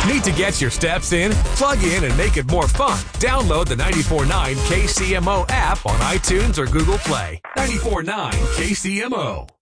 Need to get your steps in? Plug in and make it more fun. Download the 94.9 KCMO app on iTunes or Google Play. 94.9 KCMO.